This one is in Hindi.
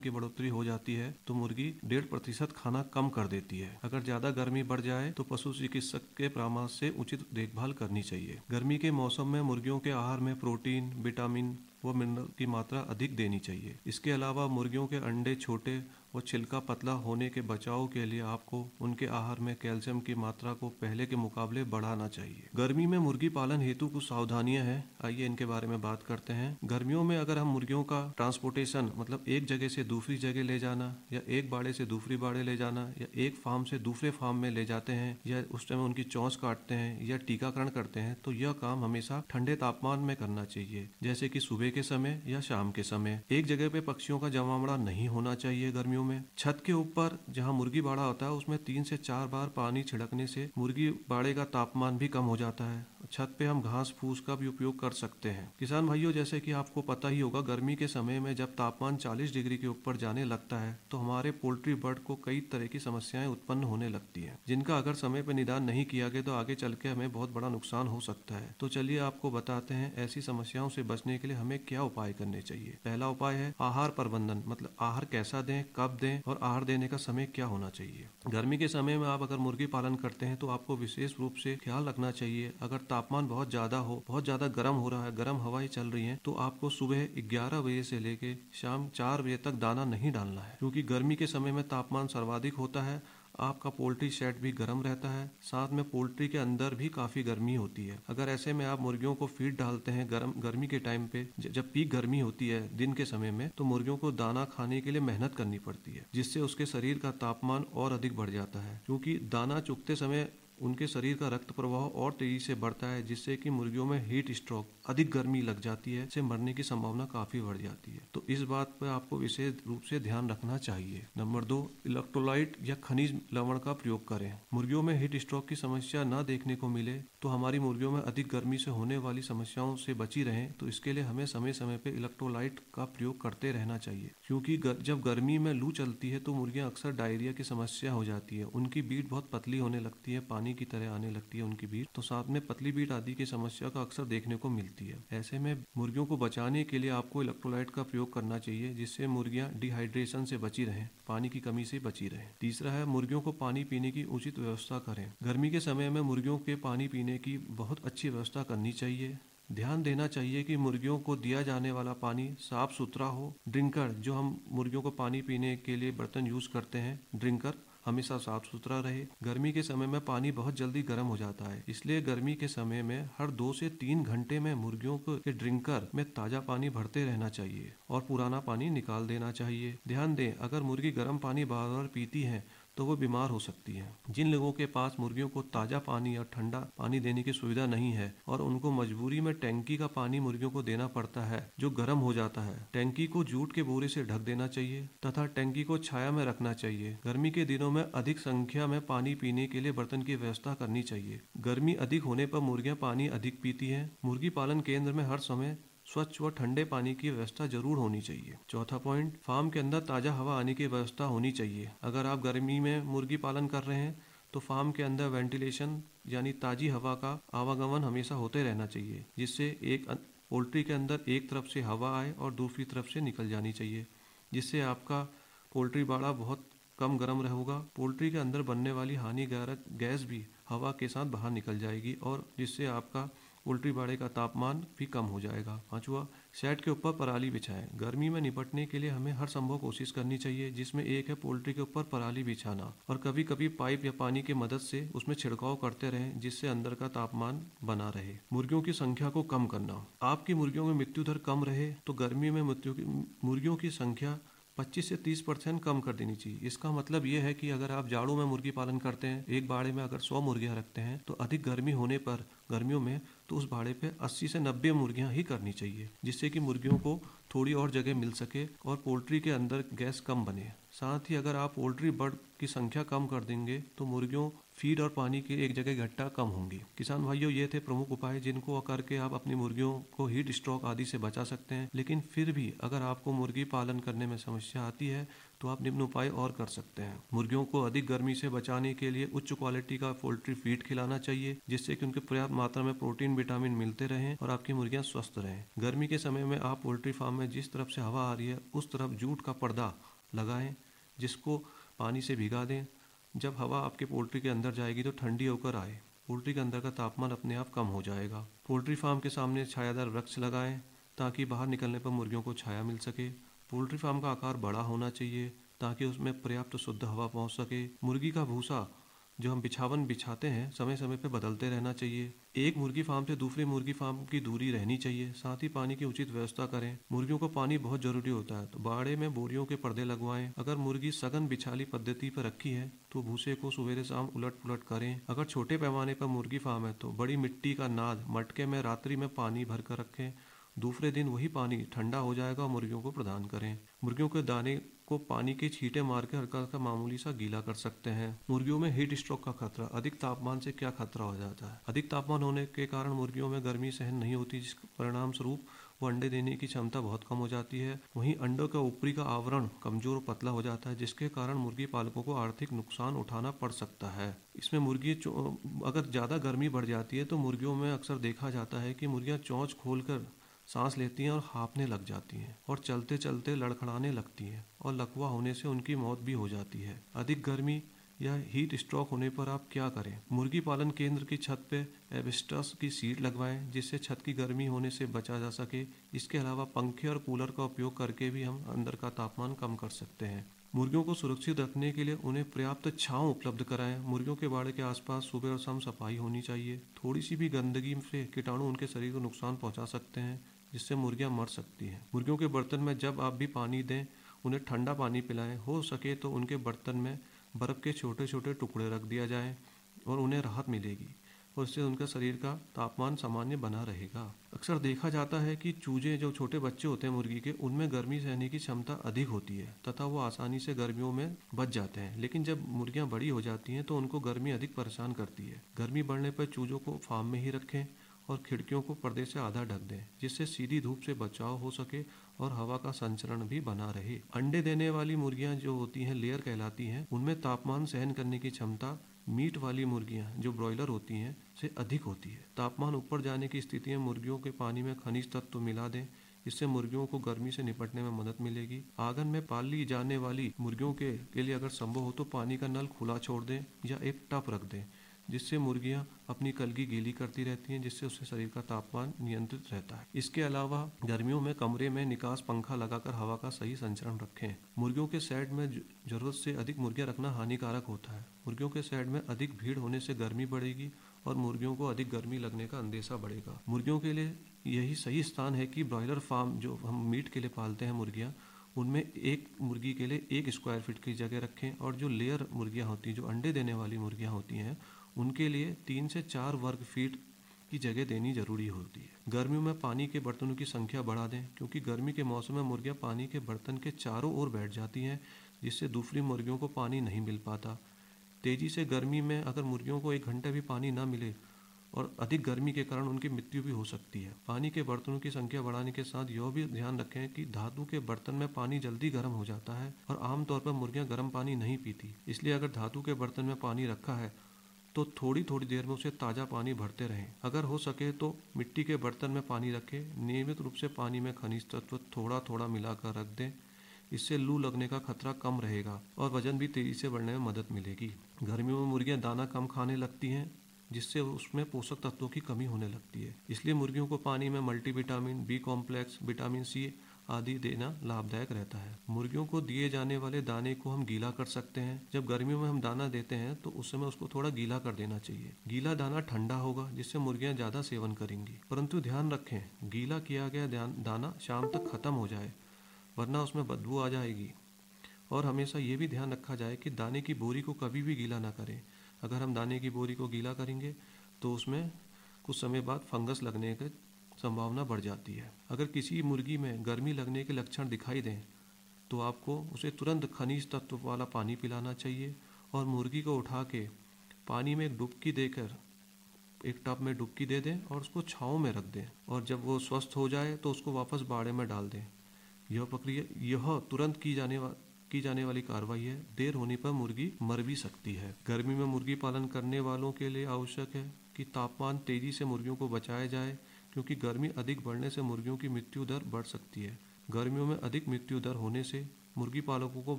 की बढ़ोतरी हो जाती है तो मुर्गी 1.5% खाना कम कर देती है। अगर ज्यादा गर्मी बढ़ जाए तो पशु चिकित्सक के परामर्श से उचित देखभाल करनी चाहिए। गर्मी के मौसम में मुर्गियों के आहार में प्रोटीन, विटामिन व मिनरल की मात्रा अधिक देनी चाहिए। इसके अलावा मुर्गियों के अंडे छोटे और छिलका पतला होने के बचाव के लिए आपको उनके आहार में कैल्शियम की मात्रा को पहले के मुकाबले बढ़ाना चाहिए। गर्मी में मुर्गी पालन हेतु कुछ सावधानियां हैं, आइए इनके बारे में बात करते हैं। गर्मियों में अगर हम मुर्गियों का ट्रांसपोर्टेशन मतलब एक जगह से दूसरी जगह ले जाना या एक बाड़े से दूसरी बाड़े ले जाना या एक फार्म से दूसरे फार्म में ले जाते हैं या उस टाइम उनकी चोंच काटते हैं या टीकाकरण करते हैं तो यह काम हमेशा ठंडे तापमान में करना चाहिए, जैसे कि सुबह के समय या शाम के समय। एक जगह पे पक्षियों का जमावड़ा नहीं होना चाहिए गर्मियों में। छत के ऊपर जहाँ मुर्गी बाड़ा होता है उसमें 3 से 4 बार पानी छिड़कने से मुर्गी बाड़े का तापमान भी कम हो जाता है। छत पे हम घास फूस का भी उपयोग कर सकते हैं। किसान भाइयों, जैसे कि आपको पता ही होगा, गर्मी के समय में जब तापमान 40 डिग्री के ऊपर जाने लगता है तो हमारे पोल्ट्री बर्ड को कई तरह की समस्याएं उत्पन्न होने लगती हैं, जिनका अगर समय पर निदान नहीं किया गया तो आगे चल के हमें बहुत बड़ा नुकसान हो सकता है। तो चलिए आपको बताते हैं ऐसी समस्याओं से बचने के लिए हमें क्या उपाय करने चाहिए। पहला उपाय है आहार प्रबंधन, मतलब आहार कैसा दें, कब दें और आहार देने का समय क्या होना चाहिए। गर्मी के समय में आप अगर मुर्गी पालन करते हैं तो आपको विशेष रूप से ख्याल रखना चाहिए, अगर तापमान बहुत ज्यादा हो, बहुत ज्यादा गर्म हो रहा है, गर्म हवाएं चल रही हैं, तो आपको सुबह 11 बजे से लेके शाम 4 बजे तक दाना नहीं डालना है, क्योंकि गर्मी के समय में तापमान सर्वाधिक होता है। आपका पोल्ट्री शेड भी गर्म रहता है, साथ में पोल्ट्री के अंदर भी काफी गर्मी होती है। अगर ऐसे में आप मुर्गियों को फीड डालते हैं गर्मी के टाइम पे, जब पीक गर्मी होती है दिन के समय में, तो मुर्गियों को दाना खाने के लिए मेहनत करनी पड़ती है, जिससे उसके शरीर का तापमान और अधिक बढ़ जाता है, क्योंकि दाना चुगते समय उनके शरीर का रक्त प्रवाह और तेजी से बढ़ता है, जिससे कि मुर्गियों में हीट स्ट्रोक, अधिक गर्मी लग जाती है, से मरने की संभावना काफी बढ़ जाती है। तो इस बात पर आपको विशेष रूप से ध्यान रखना चाहिए। नंबर 2, इलेक्ट्रोलाइट या खनिज लवण का प्रयोग करें। मुर्गियों में हीट स्ट्रोक की समस्या न देखने को मिले तो हमारी मुर्गियों में अधिक गर्मी से होने वाली समस्याओं से बची रहें, तो इसके लिए हमें समय समय पे इलेक्ट्रोलाइट का प्रयोग करते रहना चाहिए, क्योंकि जब गर्मी में लू चलती है तो मुर्गियां अक्सर डायरिया की समस्या हो जाती है, उनकी बीट बहुत पतली होने लगती है, पानी की तरह आने लगती है उनकी बीट, तो साथ में पतली बीट आदि की समस्या का अक्सर देखने को मिलती है। ऐसे में मुर्गियों को बचाने के लिए आपको इलेक्ट्रोलाइट का प्रयोग करना चाहिए, जिससे मुर्गियां डिहाइड्रेशन से बची रहें, पानी की कमी से बची रहें। तीसरा है मुर्गियों को पानी पीने की उचित व्यवस्था करें। गर्मी के समय में मुर्गियों के पानी पीने की बहुत अच्छी व्यवस्था करनी चाहिए। ध्यान देना चाहिए कि मुर्गियों को दिया जाने वाला पानी साफ सुथरा हो। ड्रिंकर, जो हम मुर्गियों को पानी पीने के लिए बर्तन यूज करते हैं, ड्रिंकर हमेशा साफ सुथरा रहे। गर्मी के समय में पानी बहुत जल्दी गर्म हो जाता है, इसलिए गर्मी के समय में हर 2 से 3 घंटे में मुर्गियों के ड्रिंकर में ताजा पानी भरते रहना चाहिए और पुराना पानी निकाल देना चाहिए। ध्यान दें, अगर मुर्गी गर्म पानी बार बार पीती है तो वो बीमार हो सकती है। जिन लोगों के पास मुर्गियों को ताजा पानी और ठंडा पानी देने की सुविधा नहीं है और उनको मजबूरी में टैंकी का पानी मुर्गियों को देना पड़ता है जो गर्म हो जाता है, टैंकी को जूट के बोरे से ढक देना चाहिए तथा टैंकी को छाया में रखना चाहिए। गर्मी के दिनों में अधिक संख्या में पानी पीने के लिए बर्तन की व्यवस्था करनी चाहिए। गर्मी अधिक होने पर मुर्गियां पानी अधिक पीती हैं। मुर्गी पालन केंद्र में हर समय स्वच्छ व ठंडे पानी की व्यवस्था जरूर होनी चाहिए। चौथा पॉइंट, फार्म के अंदर ताजा हवा आने की व्यवस्था होनी चाहिए। अगर आप गर्मी में मुर्गी पालन कर रहे हैं तो फार्म के अंदर वेंटिलेशन यानी ताजी हवा का आवागमन हमेशा होते रहना चाहिए, जिससे एक पोल्ट्री के अंदर एक तरफ से हवा आए और दूसरी तरफ से निकल जानी चाहिए, जिससे आपका पोल्ट्री बाड़ा बहुत कम गर्म रहेगा। पोल्ट्री के अंदर बनने वाली हानिकारक गैस भी हवा के साथ बाहर निकल जाएगी और जिससे आपका पोल्ट्री बाड़े का तापमान भी कम हो जाएगा। पांचवा, शेड के ऊपर पराली बिछाएं। गर्मी में निपटने के लिए हमें हर संभव कोशिश करनी चाहिए, जिसमें एक है पोल्ट्री के ऊपर पराली बिछाना और कभी कभी पाइप या पानी की मदद से उसमें छिड़काव करते रहें, जिससे अंदर का तापमान बना रहे। मुर्गियों की संख्या को कम करना। आपकी मुर्गियों में मृत्यु दर कम रहे तो गर्मी में मुर्गियों की संख्या 25 से 30% कम कर देनी चाहिए। इसका मतलब ये है कि अगर आप जाड़ों में मुर्गी पालन करते हैं, एक बाड़े में अगर 100 मुर्गियां रखते हैं तो अधिक गर्मी होने पर गर्मियों में तो उस बाड़े पे 80 से 90 मुर्गियां ही करनी चाहिए, जिससे कि मुर्गियों को थोड़ी और जगह मिल सके और पोल्ट्री के अंदर गैस कम बने। साथ ही अगर आप पोल्ट्री बर्ड की संख्या कम कर देंगे तो मुर्गियों फीड और पानी की एक जगह इकट्ठा कम होंगी। किसान भाइयों, ये थे प्रमुख उपाय जिनको करके आप अपनी मुर्गियों को हीट स्ट्रोक आदि से बचा सकते हैं। लेकिन फिर भी अगर आपको मुर्गी पालन करने में समस्या आती है तो आप निम्न उपाय और कर सकते हैं। मुर्गियों को अधिक गर्मी से बचाने के लिए उच्च क्वालिटी का पोल्ट्री फीड खिलाना चाहिए, जिससे कि उनके पर्याप्त मात्रा में प्रोटीन विटामिन मिलते रहें और आपकी मुर्गियां स्वस्थ रहें। गर्मी के समय में आप पोल्ट्री फार्म में जिस तरफ से हवा आ रही है उस तरफ जूट का पर्दा लगाएं, जिसको पानी से भिगा दें। जब हवा आपके पोल्ट्री के अंदर जाएगी तो ठंडी होकर आए, पोल्ट्री के अंदर का तापमान अपने आप कम हो जाएगा। पोल्ट्री फार्म के सामने छायादार वृक्ष लगाएं ताकि बाहर निकलने पर मुर्गियों को छाया मिल सके। पोल्ट्री फार्म का आकार बड़ा होना चाहिए ताकि उसमें पर्याप्त शुद्ध हवा पहुंच सके। मुर्गी का भूसा जो हम बिछावन बिछाते हैं समय समय पर बदलते रहना चाहिए। एक मुर्गी फार्म से दूसरी मुर्गी फार्म की दूरी रहनी चाहिए। साथ ही पानी की उचित व्यवस्था करें। मुर्गियों को पानी बहुत जरूरी होता है, तो बाड़े में बोरियों के पर्दे लगवाएं। अगर मुर्गी सघन बिछाली पद्धति पर रखी है तो भूसे को सवेरे शाम उलट पुलट करें। अगर छोटे पैमाने पर मुर्गी फार्म है तो बड़ी मिट्टी का नाद मटके में रात्रि में पानी भर कर रखें। दूसरे दिन वही पानी ठंडा हो जाएगा और मुर्गियों को प्रदान करें। मुर्गियों के दाने को पानी के छींटे मार के हल्का हल्का मामूली सा गीला कर सकते हैं। मुर्गियों में हीट स्ट्रोक का खतरा। अधिक तापमान से क्या खतरा हो जाता है? अधिक तापमान होने के कारण मुर्गियों में गर्मी सहन नहीं होती, जिसके परिणाम स्वरूप वो अंडे देने की क्षमता बहुत कम हो जाती है। वहीं अंडों का ऊपरी का आवरण कमजोर और पतला हो जाता है, जिसके कारण मुर्गी पालकों को आर्थिक नुकसान उठाना पड़ सकता है। इसमें मुर्गी अगर ज़्यादा गर्मी बढ़ जाती है तो मुर्गियों में अक्सर देखा जाता है कि मुर्गियाँ चोंच खोलकर सांस लेती हैं और हाँफने लग जाती हैं और चलते चलते लड़खड़ाने लगती हैं और लकवा होने से उनकी मौत भी हो जाती है। अधिक गर्मी या हीट स्ट्रोक होने पर आप क्या करें? मुर्गी पालन केंद्र की छत पे एस्बेस्टस की शीट लगवाएं, जिससे छत की गर्मी होने से बचा जा सके। इसके अलावा पंखे और कूलर का उपयोग करके भी हम अंदर का तापमान कम कर सकते हैं। मुर्गियों को सुरक्षित रखने के लिए उन्हें पर्याप्त छांव उपलब्ध कराएं। मुर्गियों के बाड़े के आसपास सुबह और शाम सफाई होनी चाहिए। थोड़ी सी भी गंदगी से कीटाणु उनके शरीर को नुकसान पहुंचा सकते हैं, जिससे मुर्गियां मर सकती हैं। मुर्गियों के बर्तन में जब आप भी पानी दें, उन्हें ठंडा पानी पिलाएं। हो सके तो उनके बर्तन में बर्फ़ के छोटे छोटे टुकड़े रख दिया जाए और उन्हें राहत मिलेगी और इससे उनका शरीर का तापमान सामान्य बना रहेगा। अक्सर देखा जाता है कि चूजे जो छोटे बच्चे होते हैं मुर्गी के, उनमें गर्मी सहने की क्षमता अधिक होती है तथा वो आसानी से गर्मियों में बच जाते हैं। लेकिन जब मुर्गियां बड़ी हो जाती हैं तो उनको गर्मी अधिक परेशान करती है। गर्मी बढ़ने पर चूजों को फार्म में ही रखें और खिड़कियों को पर्दे से आधा ढक दें, जिससे सीधी धूप से बचाव हो सके और हवा का संचरण भी बना रहे। अंडे देने वाली मुर्गियां जो होती हैं लेयर कहलाती हैं। उनमें तापमान सहन करने की क्षमता मीट वाली मुर्गियां जो ब्रॉयलर होती हैं से अधिक होती है। तापमान ऊपर जाने की स्थिति में मुर्गियों के पानी में खनिज तत्व मिला दें, इससे मुर्गियों को गर्मी से निपटने में मदद मिलेगी। आंगन में पाली जाने वाली मुर्गियों के लिए अगर संभव हो तो पानी का नल खुला छोड़ दें या एक टप रख दें, जिससे मुर्गियां अपनी कलगी गीली करती रहती हैं, जिससे उससे शरीर का तापमान नियंत्रित रहता है। इसके अलावा गर्मियों में कमरे में निकास पंखा लगाकर हवा का सही संचरण रखें। मुर्गियों के शेड में जरूरत से अधिक मुर्गियां रखना हानिकारक होता है। मुर्गियों के शेड में अधिक भीड़ होने से गर्मी बढ़ेगी और मुर्गियों को अधिक गर्मी लगने का अंदेशा बढ़ेगा। मुर्गियों के लिए यही सही स्थान है कि ब्रॉयलर फार्म जो हम मीट के लिए पालते हैं मुर्गियाँ, उनमें एक मुर्गी के लिए 1 स्क्वायर फीट की जगह रखें और जो लेयर मुर्गियाँ होती हैं, जो अंडे देने वाली मुर्गियाँ होती हैं, उनके लिए 3 से 4 वर्ग फीट की जगह देनी जरूरी होती है। गर्मियों में पानी के बर्तनों की संख्या बढ़ा दें, क्योंकि गर्मी के मौसम में मुर्गियां पानी के बर्तन के चारों ओर बैठ जाती हैं, जिससे दूसरी मुर्गियों को पानी नहीं मिल पाता। तेजी से गर्मी में अगर मुर्गियों को 1 घंटे भी पानी ना मिले और अधिक गर्मी के कारण उनकी मृत्यु भी हो सकती है। पानी के बर्तनों की संख्या बढ़ाने के साथ यह भी ध्यान रखें कि धातु के बर्तन में पानी जल्दी गर्म हो जाता है और आमतौर पर मुर्गियां गर्म पानी नहीं पीती। इसलिए अगर धातु के बर्तन में पानी रखा है तो थोड़ी थोड़ी देर में उसे ताज़ा पानी भरते रहें। अगर हो सके तो मिट्टी के बर्तन में पानी रखें। नियमित रूप से पानी में खनिज तत्व थोड़ा थोड़ा मिलाकर रख दें। इससे लू लगने का खतरा कम रहेगा और वजन भी तेजी से बढ़ने में मदद मिलेगी। गर्मियों में मुर्गियां दाना कम खाने लगती हैं, जिससे उसमें पोषक तत्वों की कमी होने लगती है। इसलिए मुर्गियों को पानी में multivitamin, B complex, vitamin C आदि देना लाभदायक रहता है। मुर्गियों को दिए जाने वाले दाने को हम गीला कर सकते हैं। जब गर्मियों में हम दाना देते हैं तो उस समय उसको थोड़ा गीला कर देना चाहिए। गीला दाना ठंडा होगा, जिससे मुर्गियां ज़्यादा सेवन करेंगी। परंतु ध्यान रखें, गीला किया गया दाना शाम तक खत्म हो जाए, वरना उसमें बदबू आ जाएगी। और हमेशा ये भी ध्यान रखा जाए कि दाने की बोरी को कभी भी गीला ना करें। अगर हम दाने की बोरी को गीला करेंगे तो उसमें कुछ समय बाद फंगस लगने की संभावना बढ़ जाती है। अगर किसी मुर्गी में गर्मी लगने के लक्षण दिखाई दें तो आपको उसे तुरंत खनिज तत्व वाला पानी पिलाना चाहिए और मुर्गी को उठा के पानी में एक डुबकी देकर एक टब में डुबकी दे दें और उसको छाँव में रख दें और जब वो स्वस्थ हो जाए तो उसको वापस बाड़े में डाल दें। यह तुरंत की जाने वाली कार्रवाई है। देर होने पर मुर्गी मर भी सकती है। गर्मी में मुर्गी पालन करने वालों के लिए आवश्यक है कि तापमान तेजी से मुर्गियों को बचाया जाए, क्योंकि गर्मी अधिक बढ़ने से मुर्गियों की मृत्यु दर बढ़ सकती है। गर्मियों में अधिक मृत्यु दर होने से मुर्गी पालकों को